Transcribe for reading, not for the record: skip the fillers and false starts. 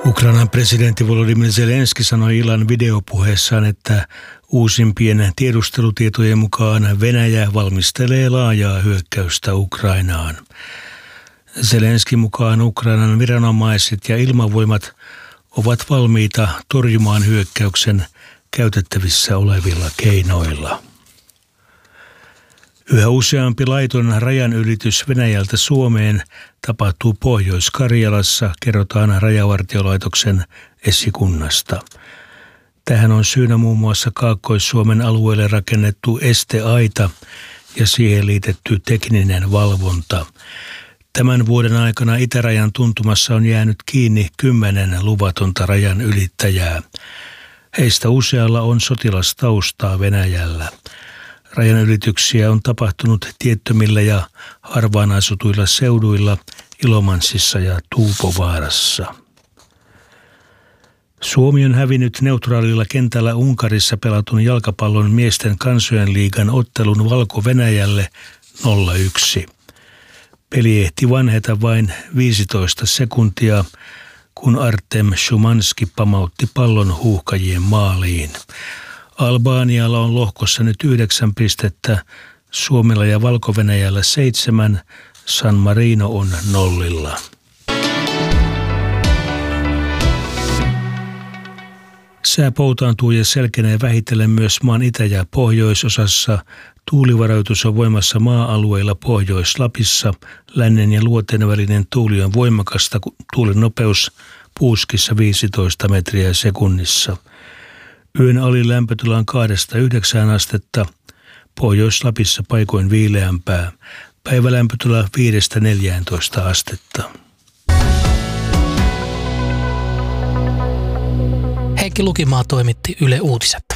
Ukrainan presidentti Volodymyr Zelenskyi sanoi illan videopuheessaan, että uusimpien tiedustelutietojen mukaan Venäjä valmistelee laajaa hyökkäystä Ukrainaan. Zelenskyin mukaan Ukrainan viranomaiset ja ilmavoimat ovat valmiita torjumaan hyökkäyksen käytettävissä olevilla keinoilla. Yhä useampi laiton rajanylitys Venäjältä Suomeen tapahtuu Pohjois-Karjalassa, kerrotaan Rajavartiolaitoksen esikunnasta. Tähän on syynä muun muassa Kaakkois-Suomen alueelle rakennettu esteaita ja siihen liitetty tekninen valvonta. Tämän vuoden aikana itärajan tuntumassa on jäänyt kiinni 10 luvatonta rajan ylittäjää. Heistä usealla on sotilastaustaa Venäjällä. Rajanylityksiä on tapahtunut tiettömillä ja harvaan asutuilla seuduilla Ilomantsissa ja Tuupovaarassa. Suomi on hävinnyt neutraalilla kentällä Unkarissa pelatun jalkapallon miesten kansojen liigan ottelun Valko-Venäjälle 0-1. Peli ehti vanheta vain 15 sekuntia, kun Artem Szymanski pamautti pallon huuhkajien maaliin. Albanialla on lohkossa nyt 9 pistettä, Suomella ja Valko-Venäjällä 7, San Marino on 0. Sää poutaantuu ja selkenee vähitellen myös maan itä- ja pohjoisosassa. Tuulivaroitus on voimassa maa-alueilla Pohjois-Lapissa. Lännen ja luoteen välinen tuuli on voimakasta, tuulen nopeus Puuskissa 15 metriä sekunnissa. Yön alilämpötila on 2–9 astetta, Pohjois-Lapissa paikoin viileämpää. Päivälämpötila 5–14 astetta. Heikki Lukimaa toimitti Yle Uutiset.